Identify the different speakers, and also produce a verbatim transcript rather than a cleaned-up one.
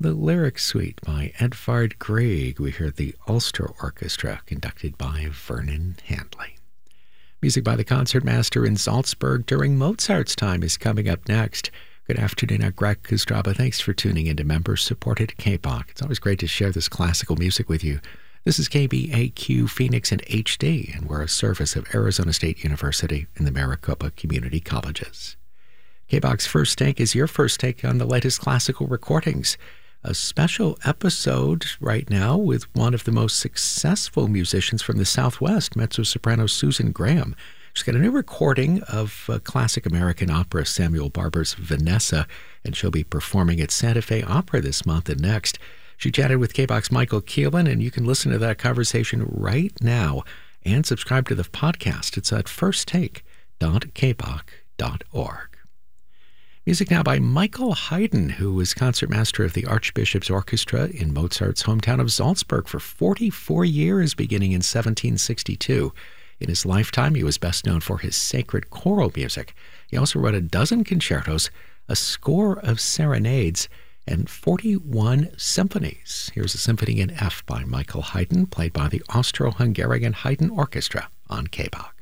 Speaker 1: The Lyric Suite by Edvard Grieg. We heard the Ulster Orchestra, conducted by Vernon Handley. Music by the concertmaster in Salzburg during Mozart's time is coming up next. Good afternoon, I'm Greg Kostraba. Thanks for tuning in to members-supported K B O C. It's always great to share this classical music with you. This is K B A Q Phoenix in H D, and we're a service of Arizona State University and the Maricopa Community Colleges. K B O C's First Take is your first take on the latest classical recordings. A special episode right now with one of the most successful musicians from the Southwest, mezzo-soprano Susan Graham. She's got a new recording of uh, classic American opera Samuel Barber's Vanessa, and she'll be performing at Santa Fe Opera this month and next. She chatted with K B O C's Michael Keelan, and you can listen to that conversation right now and subscribe to the podcast. It's at first take dot k b o c dot org. Music now by Michael Haydn, who was concertmaster of the Archbishop's Orchestra in Mozart's hometown of Salzburg for forty-four years, beginning in seventeen sixty-two. In his lifetime, he was best known for his sacred choral music. He also wrote a dozen concertos, a score of serenades, and forty-one symphonies. Here's a symphony in F by Michael Haydn, played by the Austro-Hungarian Haydn Orchestra on K B O C.